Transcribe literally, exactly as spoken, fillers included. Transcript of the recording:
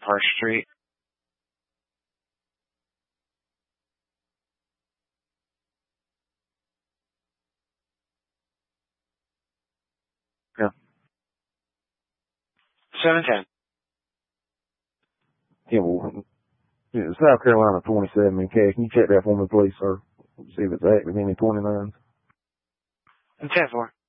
Park Street. Yeah. seven ten. Yeah, well, yeah, South Carolina twenty-seven in cash. Can you check that for me, please, sir? See if it's active. Any twenty-nines? ten four.